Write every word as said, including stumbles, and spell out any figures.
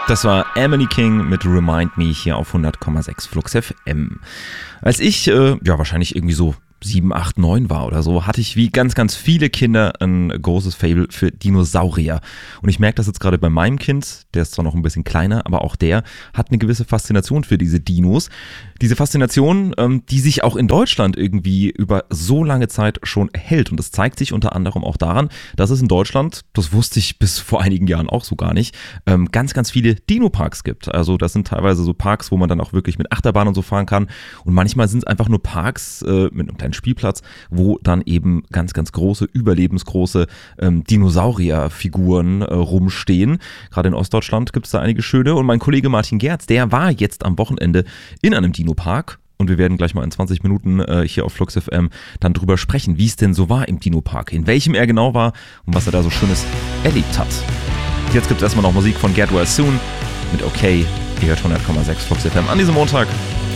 Das war Emily King mit Remind Me hier auf hundert Komma sechs Flux F M. Als ich, äh, ja wahrscheinlich irgendwie so sieben, acht, neun war oder so, hatte ich wie ganz, ganz viele Kinder ein großes Faible für Dinosaurier. Und ich merke das jetzt gerade bei meinem Kind, der ist zwar noch ein bisschen kleiner, aber auch der hat eine gewisse Faszination für diese Dinos. Diese Faszination, ähm, die sich auch in Deutschland irgendwie über so lange Zeit schon hält. Und das zeigt sich unter anderem auch daran, dass es in Deutschland, das wusste ich bis vor einigen Jahren auch so gar nicht, ähm, ganz, ganz viele Dino-Parks gibt. Also das sind teilweise so Parks, wo man dann auch wirklich mit Achterbahn und so fahren kann. Und manchmal sind es einfach nur Parks äh, mit einem kleinen Spielplatz, wo dann eben ganz, ganz große, überlebensgroße ähm, Dinosaurierfiguren äh, rumstehen. Gerade in Ostdeutschland gibt es da einige schöne. Und mein Kollege Martin Gerz, der war jetzt am Wochenende in einem Dino-Park. Und wir werden gleich mal in zwanzig Minuten äh, hier auf Flux F M dann drüber sprechen, wie es denn so war im Dino-Park, in welchem er genau war und was er da so Schönes erlebt hat. Jetzt gibt es erstmal noch Musik von Get Well Soon mit Okay. Ihr hört hundert Komma sechs Flux F M an diesem Montag.